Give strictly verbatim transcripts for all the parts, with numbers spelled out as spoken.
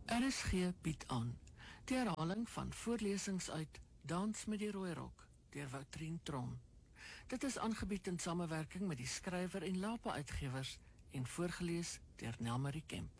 R S G bied aan die herhaling van voorlesings uit Dans met die Rooi Rok deur Woutrien Tron. Dit is aangebied in samewerking met die skrywer en Lapa uitgewers en voorgelees deur Nelmarie Kemp.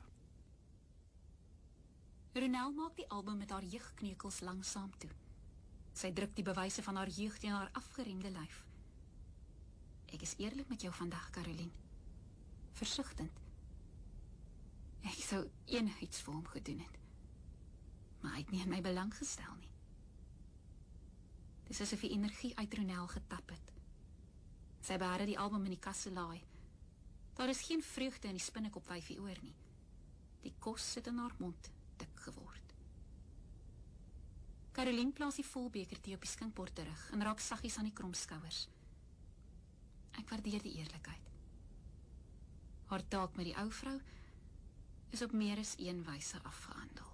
Ronel maak die album met haar jeugkneukels langsaam toe. Sy druk die bewyse van haar jeug teen haar afgeremde lyf. Ek is eerlik met jou vandag, Caroline. Versigtend. Ek sou enigiets vir hom gedoen het. Maar hy het nie in my belang gestel nie. Dis asof die energie uit Ronel getap het. Sy behaarde die album in die kasse laai. Daar is geen vreugde in die spinnekop wyfie oor nie. Die kos sit in haar mond dik geword. Caroline plaas die volbeker tee op die skinkbord terug en raak saggies aan die kromskouers. Ek waardeer die eerlikheid. Haar taak met die ou vrou is op meer as een wyse afgehandel.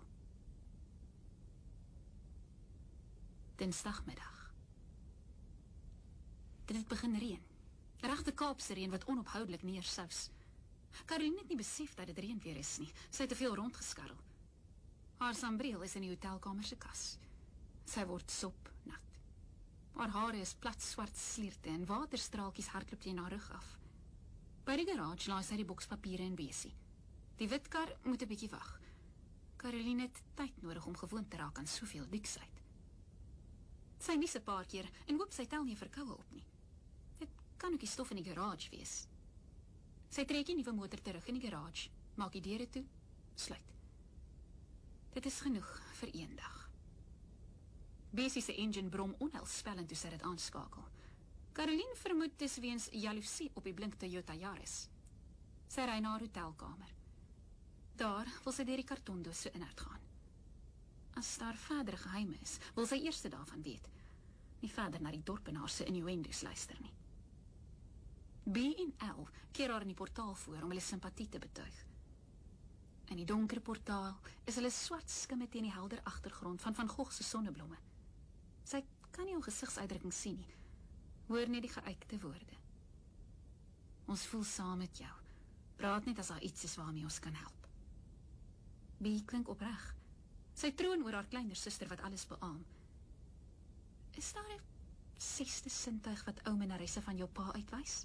Dinsdagmiddag. Dit het begin reën. Regte Kaapse reën wat onophoudelik neersous. Caroline het nie besef dat dit reën weer is nie. Sy het te veel rondgeskarrel. Haar sambreel is in die hotelkamer se kas. Sy word sop nat. Haar hare is plat swart slierte en waterstraaltjies hardloop teen haar rug af. By die garage laai sy die bokspapiere en besie. Die witkar moet 'n bietjie wag. Caroline het tyd nodig om gewoon te raak aan soveel diksheid. Sy nies 'n paar keer en hoop sy tel nie verkoue op nie. Dit kan ook die stof in die garage wees. Sy trek die nuwe motor terug in die garage, maak die deure toe, sluit. Dit is genoeg vir een dag. Besie se engine brom onheilspellend toe sy dit aanskakel. Caroline vermoed dis weens jaloesie op die blink Toyota Yaris. Sy ry na haar hotelkamer. Daar wil sy deur die kartondoos se inhoud gaan. As daar verdere geheime is, wil sy eers daarvan weet. Nie verder na die dorpenaar se innuendo's luister nie. B en L keer haar in die portaal voor om hulle simpatie te betuig. In die donker portaal is hulle swart skimme teen die helder agtergrond van Van Gogh se sonneblomme. Sy kan nie hul gesigsuitdrukking sien nie, hoor net die geuite woorde. Ons voel saam met jou. Praat net as daar iets is waarmee ons kan help. B klink opreg. Sy troon oor haar kleiner suster wat alles beaam. Is daar 'n sesde sintuig wat ou minnaresse van jou pa uitwys?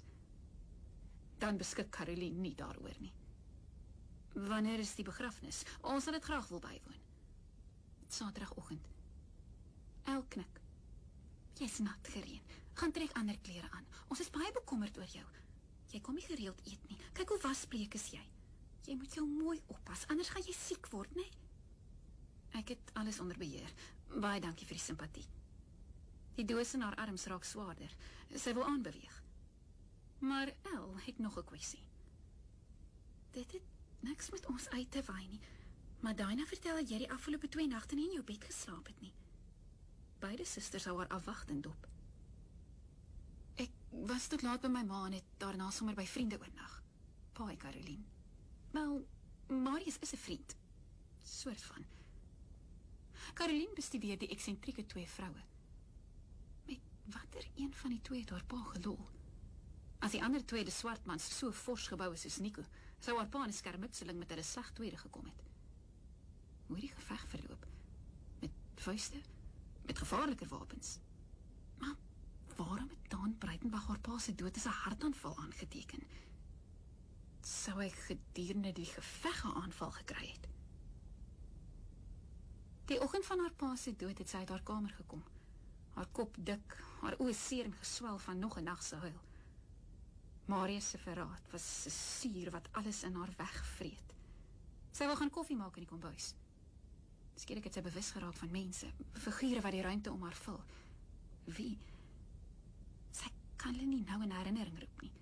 Dan beskik Caroline nie daaroor nie. Wanneer is die begrafnis? Ons sal dit graag wil bywoon. Saterdagoggend. El knik. Jy's nat gereën. Gaan trek ander klere aan. Ons is baie bekommerd oor jou. Jy kom nie gereeld eet nie. Kyk hoe wasbleek is jy. Jy moet jou mooi oppas, anders gaan jy siek word, né? Ek het alles onder beheer. Baie dankie vir die simpatie. Die doos in haar arms raak swaarder. Sy wil aanbeweeg. Maar El het nog 'n kwessie. Dit het niks met ons uit te waai nie. Maar Dinah vertel dat jy die afgelope twee nagte nie in jou bed geslaap het nie. Beide susters hou haar afwagtend dop. Ek was tot laat by my ma en het daarna sommer by vriende oornag. Pa en Caroline. Wel, Marius is 'n vriend. Soort van. Caroline bestudeer die eksentrieke twee vroue. Met watter een van die twee het haar pa gelol? As die ander twee de swartmans so fors gebou is soos Nico, sou haar pa in 'n skermutseling met hulle slag tweede gekom het. Hoe die geveg verloop? Met vuiste? Met gevaarlike wapens? Maar waarom het Daan Breitenbach haar pa se dood as 'n hartaanval aangeteken? Sou hy gedurende die geveg 'n aanval gekry het? Die oggend van haar pa se dood het sy uit haar kamer gekom. Haar kop dik, haar oë seer en geswel van nog 'n nag se huil. Marius se verraad was 'n suur wat alles in haar wegvreet. Sy wil gaan koffie maak in die kombuis. Skielik het sy bewus geraak van mense, figure wat die ruimte om haar vul. Wie? Sy kan hulle nie nou in herinnering roep nie.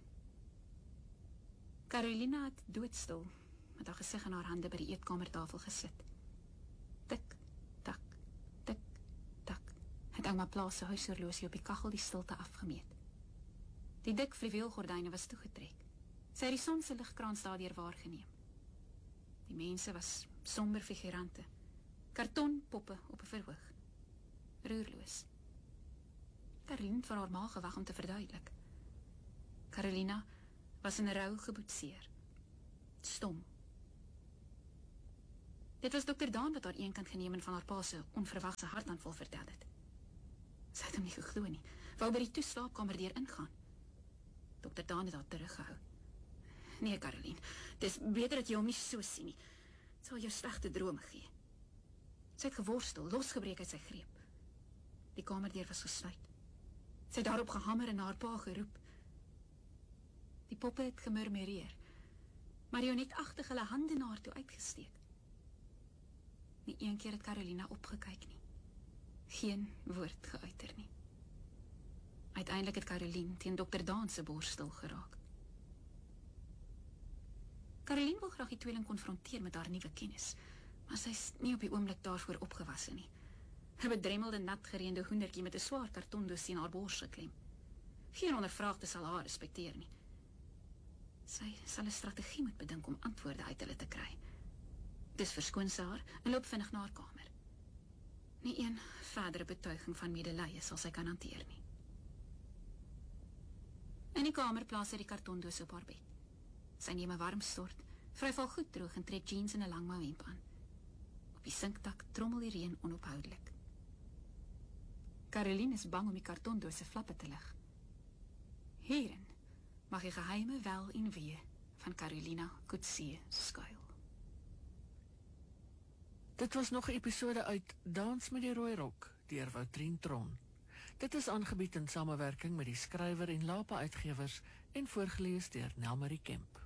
Carolina het doodstil, met haar gesig in haar hande by die eetkamertafel gesit. Tik, tak, tik, tak, het ouma Plaas se huishorlosie op die kachel die stilte afgemeet. Die dik fluweelgordyne was toegetrek. Sy het die son se ligkrans daardeur waargeneem. Die mense was somber figurante, kartonpoppe op 'n verhoog, roerloos. Caroline het van haar ma gewag om te verduidelik. Carolina was in rou geboetseer, stom. Dit was dokter Daan wat haar een kant geneem en van haar pa se onverwagse hartaanval vertel het. Sy het hom nie geglo nie, wou by die toeslaapkamer deur ingaan. dokter Daan het haar teruggehou. Nee, Caroline, dis beter dat jy hom nie so sien nie. Het sal jou slegte drome gee. Sy het geworstel, losgebreek uit sy greep. Die kamerdeur was gesluit. Sy het daarop gehamer en haar pa geroep. Die poppe het gemurmureer. Marionetagtig hulle hande na haar toe uitgesteek. Nie een keer het Carolina opgekyk nie. Geen woord geuiter nie. Uiteindelik het Caroline teen dokter Daan se borstel geraak. Caroline wil graag die tweeling konfronteer met haar nuwe kennis, maar sy is nie op die oomblik daarvoor opgewasse nie. 'n Bedremmelde, nat gereende hoendertjie met 'n swaar kartondoos in haar bors geklem. Geen ondervraagde sal haar respekteer nie. Sy sal 'n strategie moet bedink om antwoorde uit hulle te kry. Dis verskoon sy haar en loop vinnig na haar kamer. Nie een verdere betuiging van medelee sal sy kan hanteer nie. In die kamer plaas sy die kartondoos op haar bed. Sy neem 'n warm stort, vryf al goed droog en trek jeans en 'n lang mouhemp aan. Op die sinkdak trommel die reën onophoudelik. Caroline is bang om die kartondoos se flappe te lig. Hierin mag die geheime wel en wee van Carolina Coetzee skuil. Dit was nog 'n episode uit Dans met die Rooi Rok deur Woutrien Tron. Dit is aangebied in samewerking met die skrywer en Lapa Uitgewers en voorgeles deur Nelmarie Kemp.